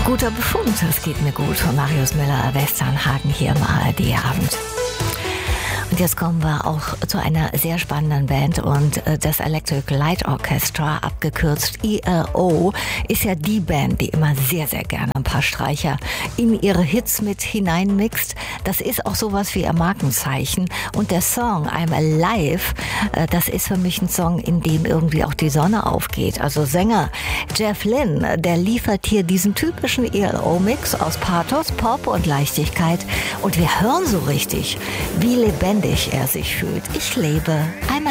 Guter Befund, es geht mir gut von Marius Müller-Westernhagen hier im ARD-Abend. Und jetzt kommen wir auch zu einer sehr spannenden Band und das Electric Light Orchestra, abgekürzt ELO, ist ja die Band, die immer sehr, sehr gerne ein paar Streicher in ihre Hits mit hineinmixt. Das ist auch sowas wie ihr Markenzeichen. Und der Song I'm Alive, das ist für mich ein Song, in dem irgendwie auch die Sonne aufgeht. Also Sänger Jeff Lynne, der liefert hier diesen typischen ELO-Mix aus Pathos, Pop und Leichtigkeit. Und wir hören so richtig, wie lebendig er sich fühlt. Ich lebe einmal